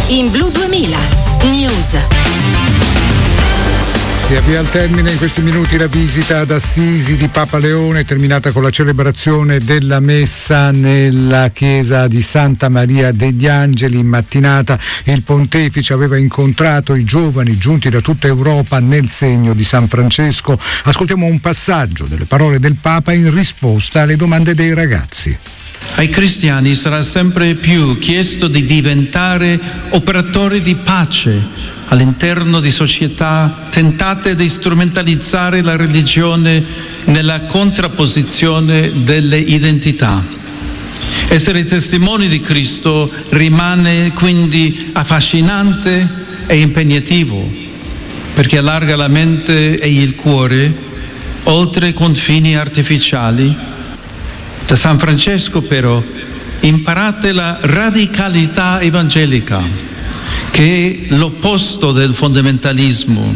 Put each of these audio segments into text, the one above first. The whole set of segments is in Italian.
in Blu 2000 News. Si avvia al termine in questi minuti la visita ad Assisi di Papa Leone, terminata con la celebrazione della messa nella chiesa di Santa Maria degli Angeli. In mattinata il pontefice aveva incontrato i giovani giunti da tutta Europa nel segno di San Francesco. Ascoltiamo un passaggio delle parole del Papa in risposta alle domande dei ragazzi. Ai cristiani sarà sempre più chiesto di diventare operatori di pace all'interno di società tentate di strumentalizzare la religione nella contrapposizione delle identità. Essere testimoni di Cristo rimane quindi affascinante e impegnativo, perché allarga la mente e il cuore oltre confini artificiali. Da San Francesco però imparate la radicalità evangelica, che è l'opposto del fondamentalismo.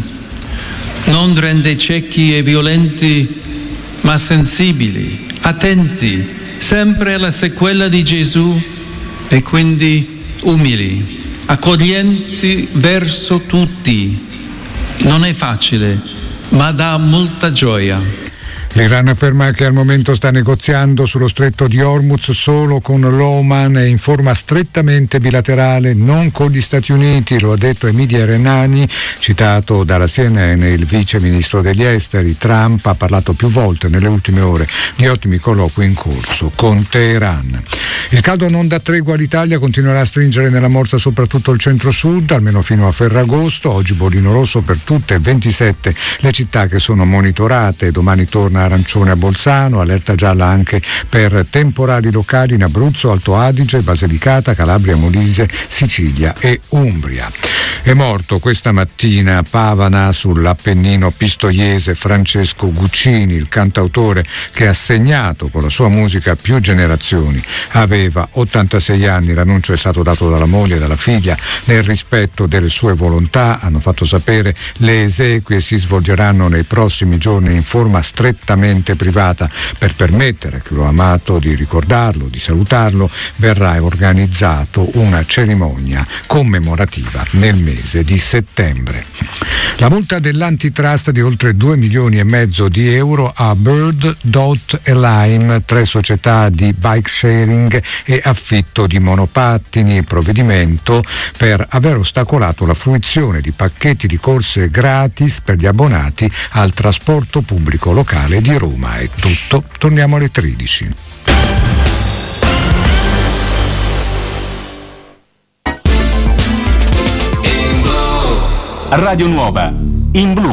Non rende ciechi e violenti, ma sensibili, attenti, sempre alla sequela di Gesù e quindi umili, accoglienti verso tutti. Non è facile, ma dà molta gioia. L'Iran afferma che al momento sta negoziando sullo stretto di Hormuz solo con l'Oman e in forma strettamente bilaterale, non con gli Stati Uniti, lo ha detto Emilia Renani, citato dalla CNN il vice ministro degli esteri. Trump ha parlato più volte nelle ultime ore di ottimi colloqui in corso con Teheran. Il caldo non dà tregua all'Italia, continuerà a stringere nella morsa soprattutto il centro-sud, almeno fino a Ferragosto. Oggi bollino rosso per tutte 27 le città che sono monitorate. Domani torna arancione a Bolzano, allerta gialla anche per temporali locali in Abruzzo, Alto Adige, Basilicata, Calabria, Molise, Sicilia e Umbria. È morto questa mattina a Pavana, sull'Appennino pistoiese, Francesco Guccini, il cantautore che ha segnato con la sua musica più generazioni. Aveva 86 anni, l'annuncio è stato dato dalla moglie e dalla figlia nel rispetto delle sue volontà. Hanno fatto sapere le esequie si svolgeranno nei prossimi giorni in forma strettamente privata per permettere a chi lo ha amato di ricordarlo, di salutarlo. Verrà organizzato una cerimonia commemorativa nel mese di settembre. La multa dell'antitrust di oltre 2,5 milioni di euro a Bird, Dot e Lime, 3 società di bike sharing e affitto di monopattini. Provvedimento per aver ostacolato la fruizione di pacchetti di corse gratis per gli abbonati al trasporto pubblico locale di Roma. È tutto, torniamo alle 13. Radio Nuova in blu.